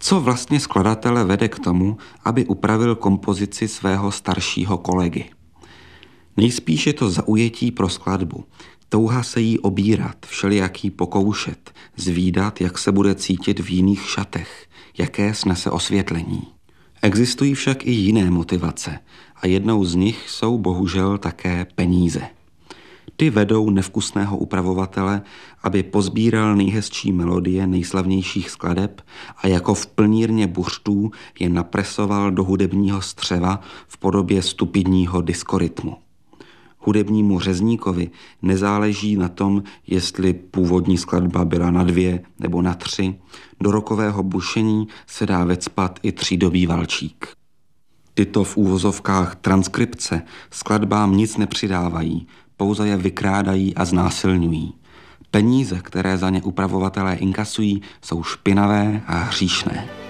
Co vlastně skladatele vede k tomu, aby upravil kompozici svého staršího kolegy? Nejspíš je to zaujetí pro skladbu, touha se jí obírat, všelijaký pokoušet, zvídat, jak se bude cítit v jiných šatech, jaké snese osvětlení. Existují však i jiné motivace a jednou z nich jsou bohužel také peníze. Ty vedou nevkusného upravovatele, aby pozbíral nejhezčí melodie nejslavnějších skladeb a jako v plnírně buřtů je napresoval do hudebního střeva v podobě stupidního diskorytmu. Hudebnímu řezníkovi nezáleží na tom, jestli původní skladba byla na 2 nebo na 3. Do rokového bušení se dá vecpat i třídobý valčík. Tyto v úvozovkách transkripce skladbám nic nepřidávají, pouze je vykrádají a znásilňují. Peníze, které za ně upravovatelé inkasují, jsou špinavé a hříšné.